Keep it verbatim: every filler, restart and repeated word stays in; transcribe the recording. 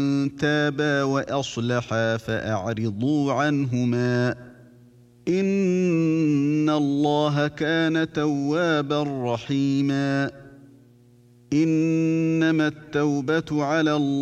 تابا وأصلحا فأعرضوا عنهما إن الله كان توابا رحيما. إنما التوبة على الله